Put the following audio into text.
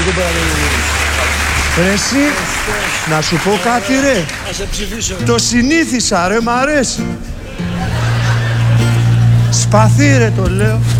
Ρε εσύ, να σου πω κάτι ρε. Το συνήθισα ρε, μ' αρέσει. Σπαθί ρε το λέω.